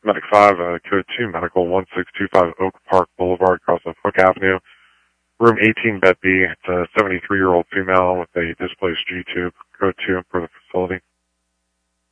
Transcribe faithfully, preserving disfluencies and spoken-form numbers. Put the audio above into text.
Medic five, uh, Code two, Medical one six two five Oak Park Boulevard, across of Hook Avenue. Room eighteen, Bed B. It's a seventy-three-year-old female with a displaced G-tube. Code two for the facility.